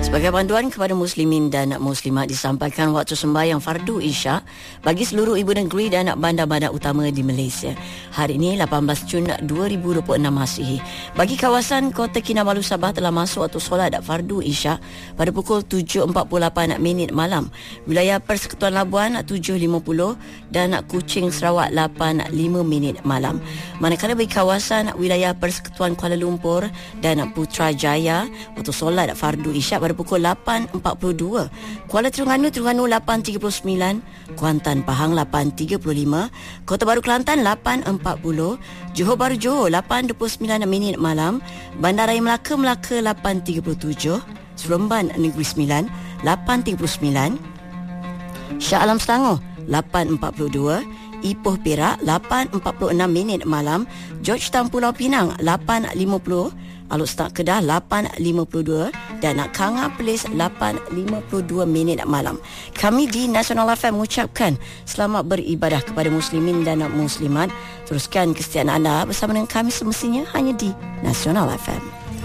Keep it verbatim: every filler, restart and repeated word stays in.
Sebagai panduan kepada muslimin dan muslimat, disampaikan waktu sembahyang fardu Isyak bagi seluruh ibu negeri dan bandar-bandar utama di Malaysia. Hari ini lapan belas Jun dua ribu dua puluh enam Masihi. Bagi kawasan Kota Kinabalu Sabah telah masuk waktu solat fardu Isyak pada pukul tujuh empat puluh lapan minit malam. Wilayah Persekutuan Labuan tujuh lima puluh dan Kuching Sarawak lapan lima minit malam. Manakala bagi kawasan wilayah Persekutuan Kuala Lumpur dan Putrajaya, waktu solat fardu Isyak pada pukul lapan empat puluh dua. Kuala Terengganu, Terengganu lapan tiga puluh sembilan, Kuantan Pahang lapan tiga puluh lima, Kota Baru Kelantan lapan empat puluh, Johor Bahru Johor lapan dua puluh sembilan minit malam, Bandaraya Melaka Melaka lapan tiga puluh tujuh, Seremban Negeri Sembilan lapan tiga puluh sembilan, Shah Alam Selangor lapan empat puluh dua, Ipoh Perak lapan empat puluh enam minit malam, Georgetown Pulau Pinang lapan lima puluh, Alor Setak Kedah lapan lima puluh dua dan Kanga Perlis lapan lima puluh dua minit malam. Kami di Nasional F M mengucapkan selamat beribadah kepada muslimin dan muslimat. Teruskan kesetiaan anda bersama dengan kami semestinya hanya di Nasional F M.